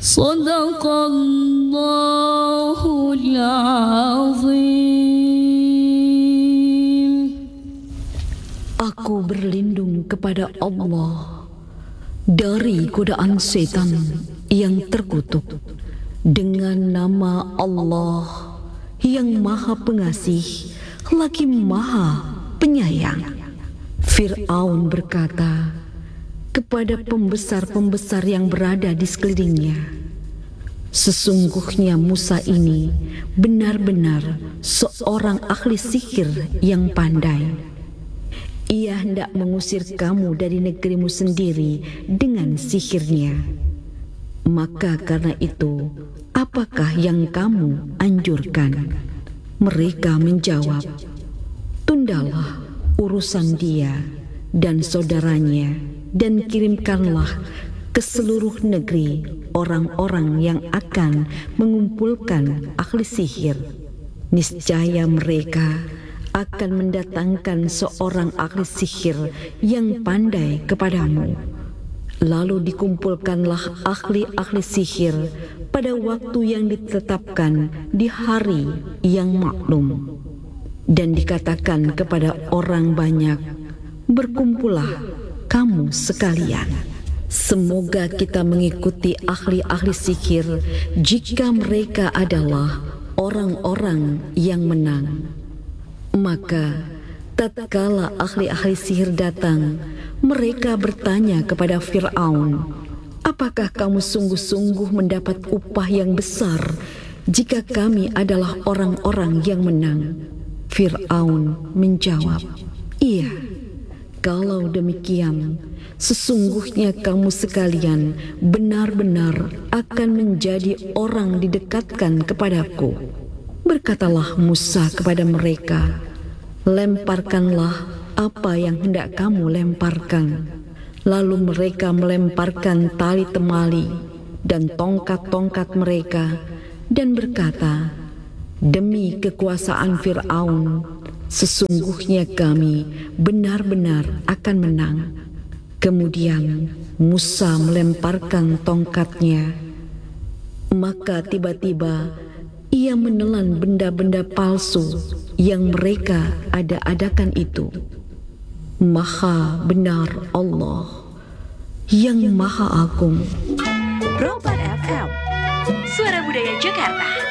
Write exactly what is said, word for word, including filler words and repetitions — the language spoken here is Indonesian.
Sadaqallahul azim. Aku berlindung kepada Allah dari godaan setan yang terkutuk dengan nama Allah yang Maha Pengasih lagi Maha Penyayang. Fir'aun berkata kepada pembesar-pembesar yang berada di sekelilingnya, "Sesungguhnya Musa ini benar-benar seorang ahli sihir yang pandai. Ia hendak mengusir kamu dari negerimu sendiri dengan sihirnya. Maka karena itu, apakah yang kamu anjurkan?" Mereka menjawab, "Tundalah urusan dia dan saudaranya, dan kirimkanlah ke seluruh negeri orang-orang yang akan mengumpulkan ahli sihir. Niscaya mereka akan mendatangkan seorang ahli sihir yang pandai kepadamu. Lalu dikumpulkanlah ahli-ahli sihir pada waktu yang ditetapkan di hari yang maklum. Dan dikatakan kepada orang banyak, berkumpullah kamu sekalian. Semoga kita mengikuti ahli-ahli sihir jika mereka adalah orang-orang yang menang." Maka tatkala ahli-ahli sihir datang, mereka bertanya kepada Fir'aun, "Apakah kamu sungguh-sungguh mendapat upah yang besar jika kami adalah orang-orang yang menang?" Fir'aun menjawab, "Iya, kalau demikian, sesungguhnya kamu sekalian benar-benar akan menjadi orang didekatkan kepadaku." Berkatalah Musa kepada mereka, "Lemparkanlah apa yang hendak kamu lemparkan." Lalu mereka melemparkan tali temali dan tongkat-tongkat mereka dan berkata, "Demi kekuasaan Fir'aun, sesungguhnya kami benar-benar akan menang." Kemudian Musa melemparkan tongkatnya, maka tiba-tiba ia menelan benda-benda palsu yang mereka ada-adakan itu. Maha benar Allah yang Maha Agung. Roban F M, Suara Budaya Jakarta.